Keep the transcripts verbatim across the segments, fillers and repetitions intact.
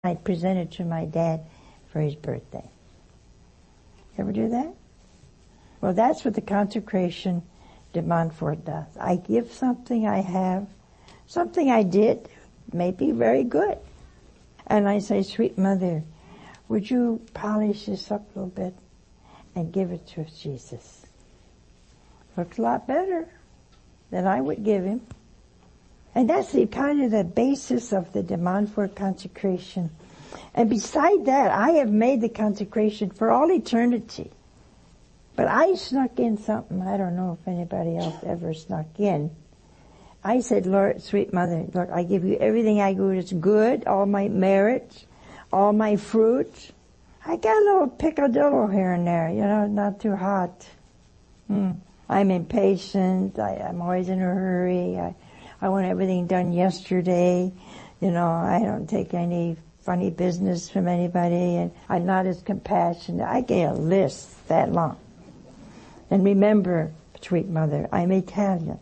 I presented to my dad for his birthday. Ever do that? Well, that's what the consecration de Montfort does. I give something I have, something I did, may be very good. And I say, sweet mother, would you polish this up a little bit and give it to Jesus? Looks a lot better than I would give him. And that's the kind of the basis of the de Montfort consecration. And beside that, I have made the consecration for all eternity. But I snuck in something. I don't know if anybody else ever snuck in. I said, Lord, sweet mother, Lord, I give you everything I do that's good, all my merits, all my fruits. I got a little picadillo here and there, you know, not too hot. Hmm. I'm impatient. I, I'm always in a hurry. I, I want everything done yesterday. You know, I don't take any funny business from anybody, and I'm not as compassionate. I get a list that long. And remember, sweet mother, I'm Italian.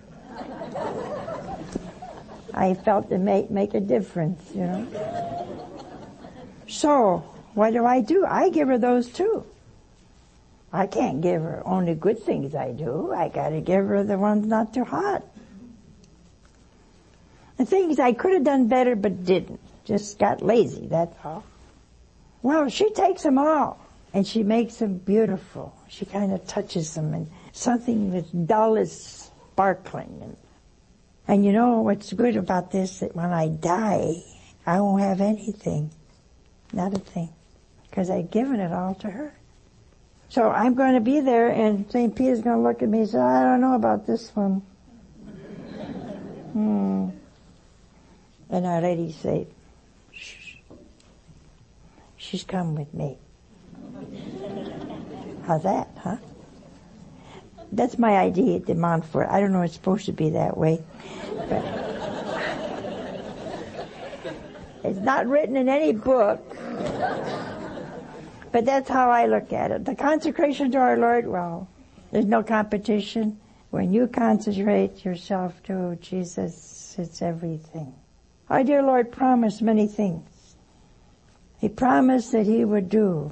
I felt it may make a difference, you know. So, what do I do? I give her those too. I can't give her only good things I do. I gotta give her the ones not too hot. The things I could have done better but didn't. Just got lazy, that's all. Well, she takes them all, and she makes them beautiful. She kind of touches them, and something that's dull is sparkling. And, and you know what's good about this, that when I die, I won't have anything. Not a thing. Because I've given it all to her. So I'm going to be there, and Saint Peter's going to look at me and say, I don't know about this one. Hmm. And Our Lady say, shh, she's come with me. How's that, huh? That's my idea at de Montfort. I don't know it's supposed to be that way. But it's not written in any book. But that's how I look at it. The consecration to our Lord, well, there's no competition. When you consecrate yourself to Jesus, it's everything. Our dear Lord promised many things. He promised that He would do,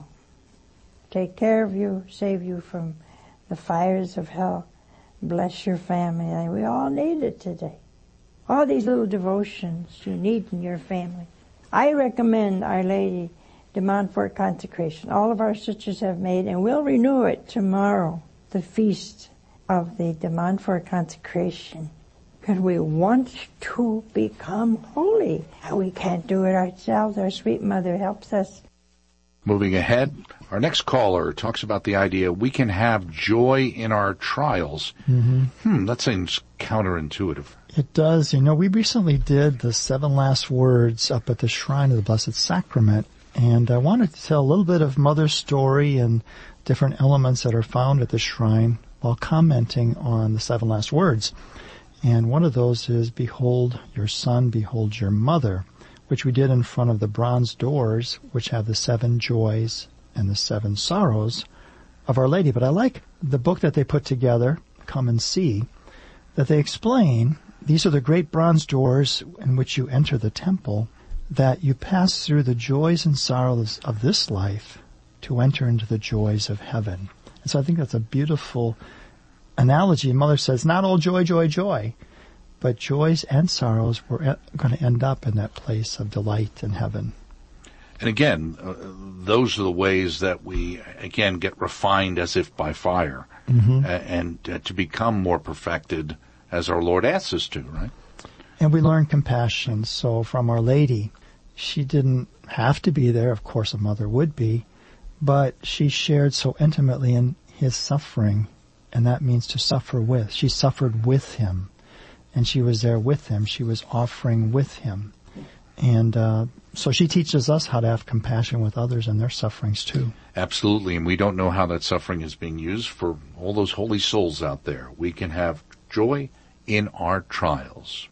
take care of you, save you from the fires of hell, bless your family. And we all need it today. All these little devotions you need in your family. I recommend Our Lady de Montfort consecration. All of our sisters have made, and we'll renew it tomorrow, the feast of the de Montfort consecration. Because we want to become holy. And we can't do it ourselves. Our sweet mother helps us. Moving ahead, our next caller talks about the idea we can have joy in our trials. Mm-hmm. Hmm, that seems counterintuitive. It does. You know, we recently did the seven last words up at the Shrine of the Blessed Sacrament. And I wanted to tell a little bit of Mother's story and different elements that are found at the shrine while commenting on the seven last words. And one of those is, behold your son, behold your mother, which we did in front of the bronze doors, which have the seven joys and the seven sorrows of Our Lady. But I like the book that they put together, Come and See, that they explain these are the great bronze doors in which you enter the temple, that you pass through the joys and sorrows of this life to enter into the joys of heaven. And so I think that's a beautiful analogy. Mother says, not all joy, joy, joy, but joys and sorrows we're going to end up in that place of delight in heaven. And again, uh, those are the ways that we, again, get refined as if by fire, mm-hmm. uh, and uh, to become more perfected as our Lord asks us to, right? And we learn compassion. So from Our Lady, she didn't have to be there. Of course, a mother would be. But she shared so intimately in His suffering, and that means to suffer with. She suffered with Him, and she was there with Him. She was offering with Him. And uh, so she teaches us how to have compassion with others and their sufferings too. Absolutely, and we don't know how that suffering is being used for all those holy souls out there. We can have joy in our trials.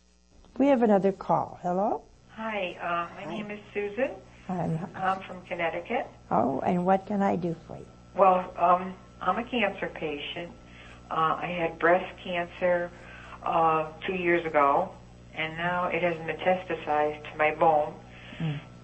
We have another call. Hello? Hi, uh, my Hi. name is Susan. I'm, I'm from Connecticut. oh, and what can I do for you? Well, um, I'm a cancer patient. Uh, I had breast cancer uh, two years ago, and now it has metastasized to my bone. Mm.